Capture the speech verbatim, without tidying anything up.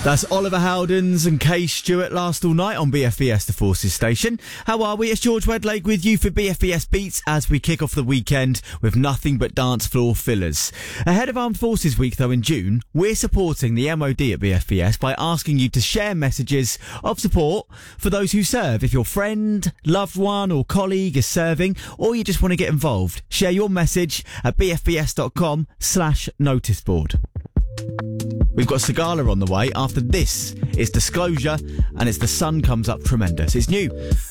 That's Oliver Howdens and Kay Stewart last all night on B F B S The Forces station. How are we? It's George Wedlake with you for B F B S Beats as we kick off the weekend with nothing but dance floor fillers. Ahead of Armed Forces Week though in June, we're supporting the M O D at B F B S by asking you to share messages of support for those who serve. If your friend, loved one or colleague is serving or you just want to get involved, share your message at bfbs.com slash noticeboard. We've got Sigala on the way. After this, it's Disclosure, and it's The Sun Comes Up Tremendous. It's new